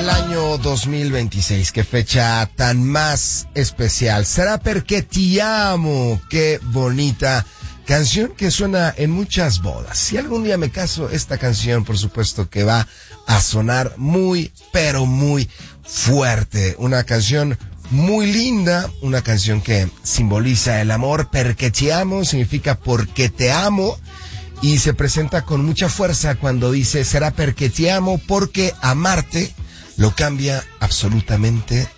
del año 2026, qué fecha tan más especial. Será porque te amo, qué bonita canción que suena en muchas bodas. Si algún día me caso, esta canción por supuesto que va a sonar muy, pero muy fuerte. Una canción muy linda, una canción que simboliza el amor. Porque te amo significa porque te amo. Y se presenta con mucha fuerza cuando dice, será porque te amo, porque amarte lo cambia absolutamente